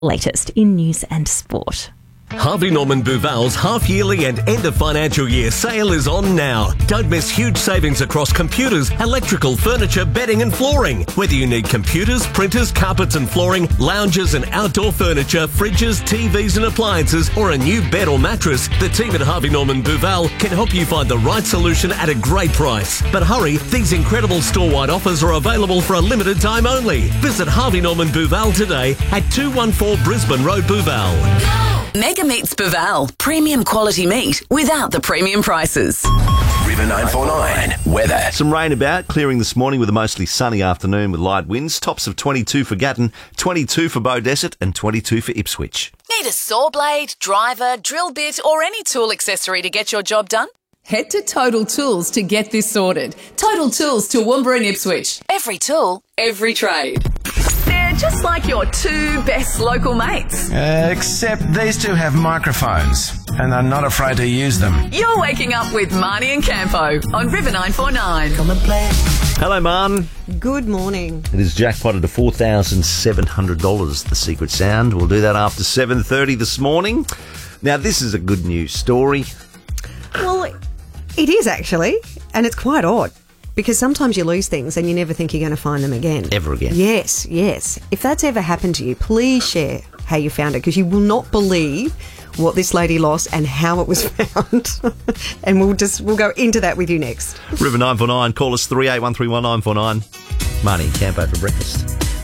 Latest in news and sport. Harvey Norman Buval's half-yearly and end-of-financial year sale is on now. Don't miss huge savings across computers, electrical, furniture, bedding and flooring. Whether you need computers, printers, carpets and flooring, lounges and outdoor furniture, fridges, TVs and appliances, or a new bed or mattress, the team at Harvey Norman Buval can help you find the right solution at a great price. But hurry, these incredible store-wide offers are available for a limited time only. Visit Harvey Norman Buval today at 214 Brisbane Road, Buval. Mega Meats Buval. Premium quality meat without the premium prices. River 949 weather. Some rain about, clearing this morning with a mostly sunny afternoon with light winds. Tops of 22 for Gatton, 22 for Beaudesert and 22 for Ipswich. Need a saw blade, driver, drill bit or any tool accessory to get your job done? Head to Total Tools to get this sorted. Total Tools, Toowoomba and Ipswich. Every tool, every trade. They're just like your two best local mates. Except these two have microphones and are not afraid to use them. You're waking up with Marnie and Campo on River 949. Come and play. Hello, Marn. Good morning. It is jackpotted to $4,700, the secret sound. We'll do that after 7:30 this morning. Now, this is a good news story. Well, it is actually, and it's quite odd. Because sometimes you lose things and you never think you're going to find them again. Ever again. Yes, yes. If that's ever happened to you, please share how you found it, because you will not believe what this lady lost and how it was found. And we'll go into that with you next. River 949, call us 38131949. Marnie and Campo for breakfast.